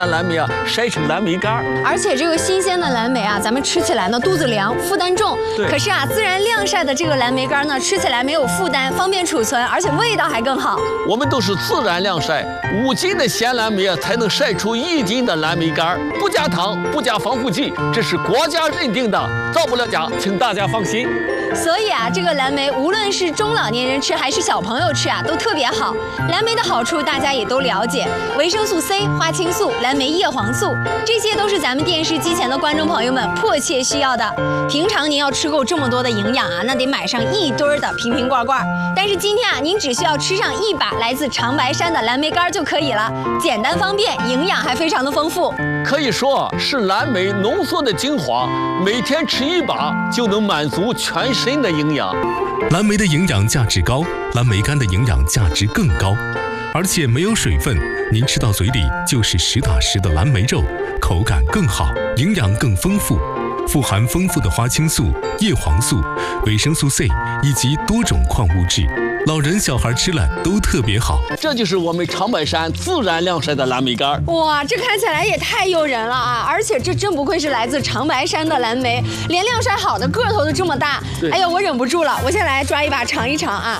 蓝莓啊晒成蓝莓干， 而且这个新鲜的蓝莓啊，咱们吃起来呢肚子凉，负担重。可是啊，自然晾晒的这个蓝莓干呢，吃起来没有负担，方便储存，而且味道还更好。 我们都是自然晾晒，5斤的鲜蓝莓啊，才能晒出1斤的蓝莓干，不加糖，不加防腐剂，这是国家认定的，造不了假，请大家放心。 所以啊，这个蓝莓无论是中老年人吃还是小朋友吃啊，都特别好。蓝莓的好处大家也都了解，维生素 C、花青素、蓝莓叶黄素，这些都是咱们电视机前的观众朋友们迫切需要的。平常您要吃够这么多的营养啊，那得买上1堆的瓶瓶罐罐。但是今天啊，您只需要吃上1把来自长白山的蓝莓干就可以了，简单方便，营养还非常的丰富。 可以说是蓝莓浓缩的精华，每天吃1把就能满足全身的营养。 蓝莓的营养价值高，蓝莓干的营养价值更高，而且没有水分，您吃到嘴里就是实打实的蓝莓肉，口感更好，营养更丰富，富含丰富的花青素、叶黄素、维生素 C 以及多种矿物质，老人小孩吃了都特别好。 这就是我们长白山自然晾晒的蓝莓干。 哇，这看起来也太诱人了啊！而且这真不愧是来自长白山的蓝莓，连晾晒好的个头都这么大。哎呀，我忍不住了，我先来抓一把尝一尝啊！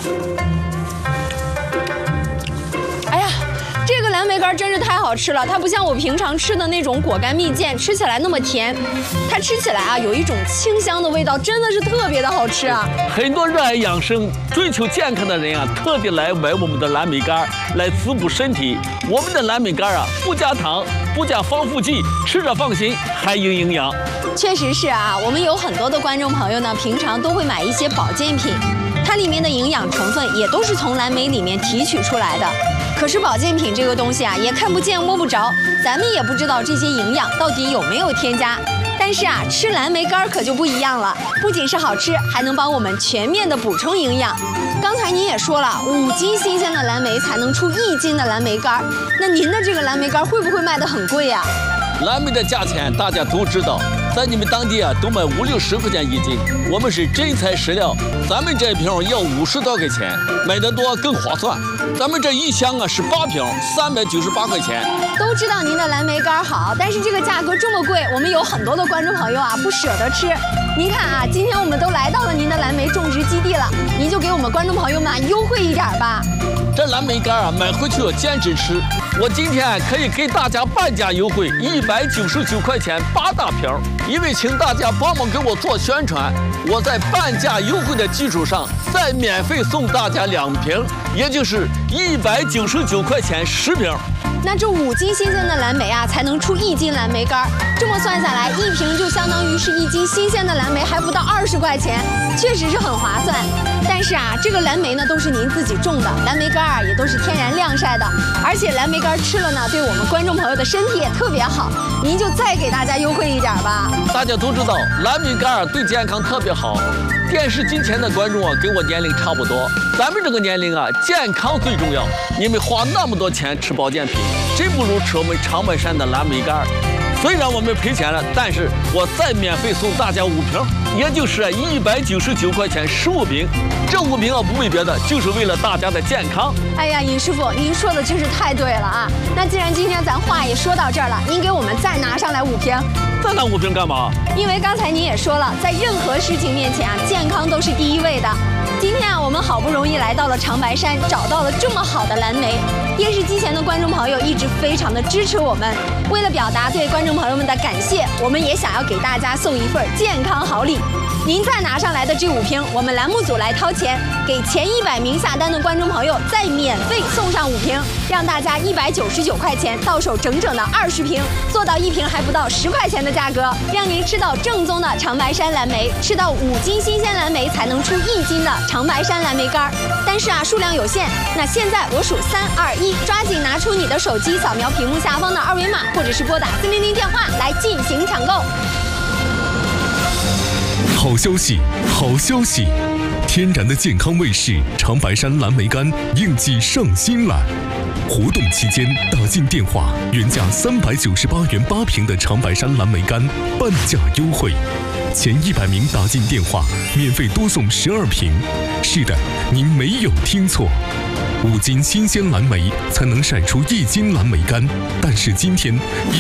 哎呀，这个蓝莓干真是太好吃了，它不像我平常吃的那种果干蜜饯，吃起来那么甜，它吃起来啊有一种清香的味道，真的是特别的好吃啊！ 很多热爱养生、追求健康的人啊，特地来买我们的蓝莓干来滋补身体。我们的蓝莓干啊，不加糖，不加防腐剂，吃着放心，还有营养。 确实是啊，我们有很多的观众朋友呢，平常都会买一些保健品，它里面的营养成分也都是从蓝莓里面提取出来的。可是保健品这个东西啊，也看不见摸不着，咱们也不知道这些营养到底有没有添加。但是啊，吃蓝莓干可就不一样了，不仅是好吃，还能帮我们全面的补充营养。刚才您也说了，5斤新鲜的蓝莓才能出1斤的蓝莓干，那您的这个蓝莓干会不会卖得很贵呀？ 蓝莓的价钱大家都知道，在你们当地啊都卖50、60块钱1斤，我们是真材实料，咱们这瓶要50多块钱，买得多更划算。咱们这一箱啊是8瓶，398块钱。 都知道您的蓝莓干好，但是这个价格这么贵，我们有很多的观众朋友啊不舍得吃。您看啊，今天我们都来到了您的蓝莓种植基地了，您就给我们观众朋友们优惠一点吧。 这蓝莓干啊买回去要坚持吃，我今天可以给大家半价优惠，199块钱8大瓶。因为请大家帮忙给我做宣传，我在半价优惠的基础上再免费送大家2瓶，也就是199块钱10瓶。 那这5斤新鲜的蓝莓啊，才能出1斤蓝莓干。这么算下来，1瓶就相当于是1斤新鲜的蓝莓，还不到20块钱，确实是很划算。但是啊，这个蓝莓呢都是您自己种的，蓝莓干啊也都是天然晾晒的，而且蓝莓干吃了呢，对我们观众朋友的身体也特别好。您就再给大家优惠一点吧。 大家都知道，蓝莓干对健康特别好。电视机前的观众啊，跟我年龄差不多，咱们这个年龄啊，健康最重要。你们花那么多钱吃保健品，真不如吃我们长白山的蓝莓干。虽然我们赔钱了，但是我再免费送大家5瓶，也就是199块钱15瓶。这5瓶啊，不为别的，就是为了大家的健康。 哎呀，尹师傅，您说的真是太对了啊！那既然今天咱话也说到这儿了，您给我们再拿上来5瓶。 再拿5瓶干嘛？ 因为刚才您也说了，在任何事情面前啊，健康都是第一位的。今天啊，我们好不容易来到了长白山，找到了这么好的蓝莓。电视机前的观众朋友一直非常的支持我们，为了表达对观众朋友们的感谢，我们也想要给大家送一份健康好礼。您再拿上来的这5瓶，我们栏目组来掏钱，给前100名下单的观众朋友再免费送上5瓶，让大家199块钱到手整整的20瓶，做到1瓶还不到10块钱的价格，让您吃到正宗的长白山蓝莓，吃到5斤新鲜蓝莓才能出1斤的长白山蓝莓干。但是啊，数量有限，那现在我数3、2、1，抓紧拿出你的手机，扫描屏幕下方的2维码，或者是拨打400电话来进行抢购。 好消息，好消息！天然的健康卫士长白山蓝莓干应季上新了， 活动期间打进电话，原价398元8瓶的长白山蓝莓干半价优惠，前100名打进电话免费多送12瓶。是的，您没有听错，5斤新鲜蓝莓才能晒出1斤蓝莓干。但是今天